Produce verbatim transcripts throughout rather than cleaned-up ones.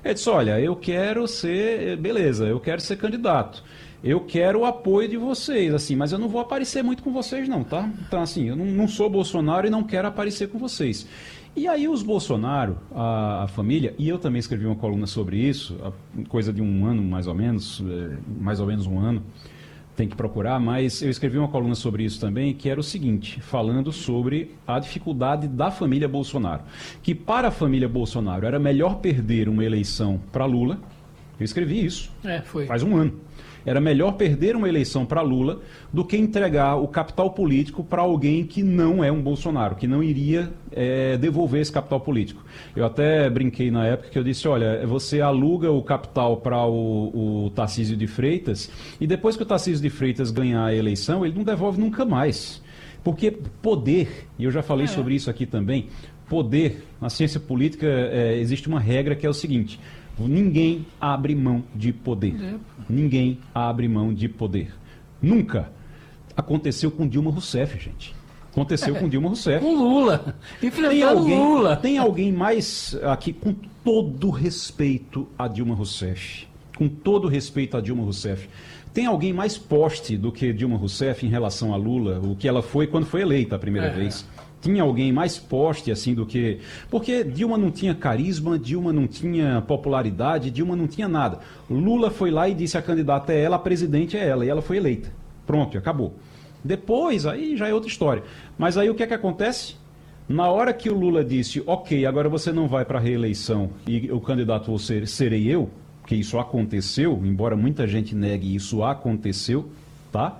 Ele disse, olha, eu quero ser, beleza, eu quero ser candidato. Eu quero o apoio de vocês, assim, mas eu não vou aparecer muito com vocês não, tá? Então, assim, eu não, não sou Bolsonaro e não quero aparecer com vocês. E aí os Bolsonaro, a, a família, e eu também escrevi uma coluna sobre isso, a, coisa de um ano mais ou menos, é, mais ou menos um ano, tem que procurar, mas eu escrevi uma coluna sobre isso também, que era o seguinte, falando sobre a dificuldade da família Bolsonaro. Que para a família Bolsonaro era melhor perder uma eleição para Lula, eu escrevi isso, é, foi. faz um ano. Era melhor perder uma eleição para Lula do que entregar o capital político para alguém que não é um Bolsonaro, que não iria é, devolver esse capital político. Eu até brinquei na época que eu disse, olha, você aluga o capital para o, o Tarcísio de Freitas e depois que o Tarcísio de Freitas ganhar a eleição, ele não devolve nunca mais. Porque poder, e eu já falei é. sobre isso aqui também, poder, na ciência política é, existe uma regra que é o seguinte... Ninguém abre mão de poder. É. Ninguém abre mão de poder. Nunca. Aconteceu com Dilma Rousseff, gente. Aconteceu é. com Dilma Rousseff. Com Lula. Tem alguém, Lula. Tem alguém mais aqui, com todo respeito a Dilma Rousseff, com todo respeito a Dilma Rousseff, tem alguém mais poste do que Dilma Rousseff em relação a Lula, o que ela foi quando foi eleita a primeira é. vez? Tinha alguém mais poste assim do que... Porque Dilma não tinha carisma, Dilma não tinha popularidade, Dilma não tinha nada. Lula foi lá e disse a candidata é ela, a presidente é ela, e ela foi eleita. Pronto, acabou. Depois, aí já é outra história. Mas aí o que é que acontece? Na hora que o Lula disse, ok, agora você não vai para a reeleição e o candidato você, serei eu, que isso aconteceu, embora muita gente negue, isso aconteceu, tá?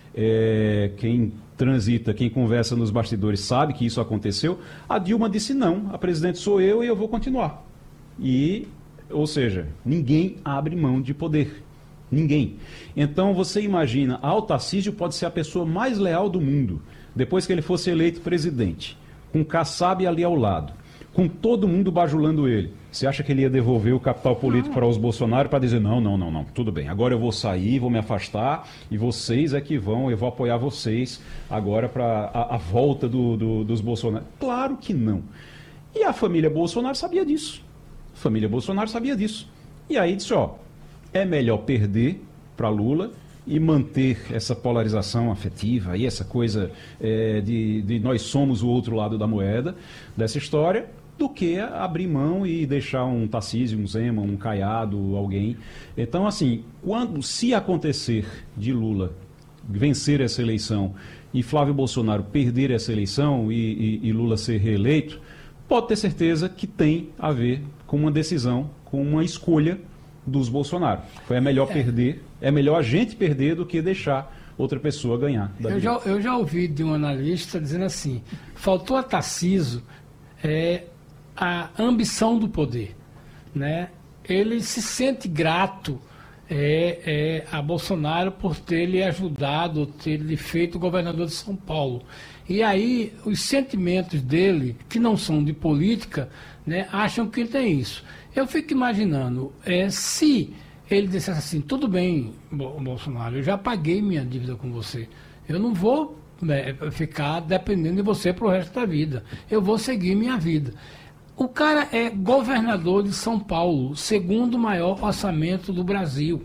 É, quem transita, quem conversa nos bastidores sabe que isso aconteceu. A Dilma disse não, a presidente sou eu e eu vou continuar. E, ou seja, ninguém abre mão de poder. Ninguém. Então você imagina, o Tarcísio pode ser a pessoa mais leal do mundo, depois que ele fosse eleito presidente, com Kassab ali ao lado, com todo mundo bajulando ele. Você acha que ele ia devolver o capital político para os Bolsonaro para dizer, não, não, não, não, tudo bem, agora eu vou sair, vou me afastar e vocês é que vão, eu vou apoiar vocês agora para a, a volta do, do, dos Bolsonaro? Claro que não. E a família Bolsonaro sabia disso. A família Bolsonaro sabia disso. E aí disse, ó, é melhor perder para Lula e manter essa polarização afetiva e essa coisa é, de, de nós somos o outro lado da moeda dessa história, do que abrir mão e deixar um Tarcísio, um Zema, um Caiado, alguém. Então, assim, quando, se acontecer de Lula vencer essa eleição e Flávio Bolsonaro perder essa eleição e, e, e Lula ser reeleito, pode ter certeza que tem a ver com uma decisão, com uma escolha dos Bolsonaro. Foi melhor é. perder, é melhor a gente perder do que deixar outra pessoa ganhar. Eu já, eu já ouvi de um analista dizendo assim, faltou a Tarcísio é, a ambição do poder, né? Ele se sente grato é, é, a Bolsonaro por ter lhe ajudado, ter lhe feito governador de São Paulo. E aí os sentimentos dele, que não são de política, né, acham que tem isso. Eu fico imaginando, é, se ele dissesse assim, tudo bem, Bolsonaro, eu já paguei minha dívida com você, eu não vou né, ficar dependendo de você para o resto da vida, eu vou seguir minha vida. O cara é governador de São Paulo, segundo maior orçamento do Brasil,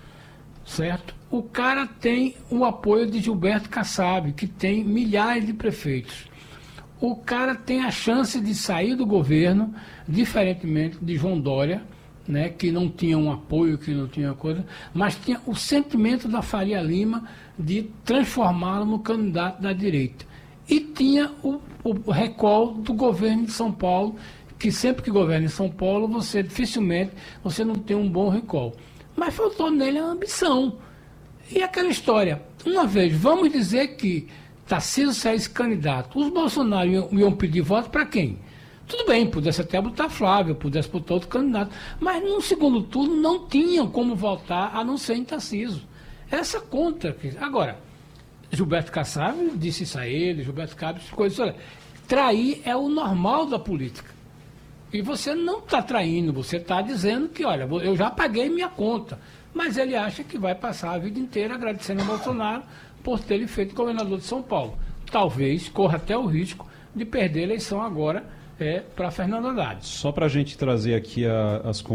certo? O cara tem o apoio de Gilberto Kassab, que tem milhares de prefeitos. O cara tem a chance de sair do governo, diferentemente de João Dória, né, que não tinha um apoio, que não tinha coisa, mas tinha o sentimento da Faria Lima de transformá-lo no candidato da direita. E tinha o, o recall do governo de São Paulo, que sempre que governa em São Paulo, você dificilmente você não tem um bom recall. Mas faltou nele a ambição. E aquela história, uma vez, vamos dizer que Tarcísio saísse candidato, os Bolsonaro iam, iam pedir voto para quem? Tudo bem, pudesse até botar Flávio, pudesse botar outro candidato, mas no segundo turno não tinham como votar a não ser em Tarcísio. Essa conta. Agora, Gilberto Kassab disse isso a ele, Gilberto Kassab ficou isso. Olha, trair é o normal da política. E você não está traindo, você está dizendo que, olha, eu já paguei minha conta. Mas ele acha que vai passar a vida inteira agradecendo a Bolsonaro por ter ele feito governador de São Paulo. Talvez corra até o risco de perder a eleição agora é, para Fernando Haddad. Só para a gente trazer aqui a, as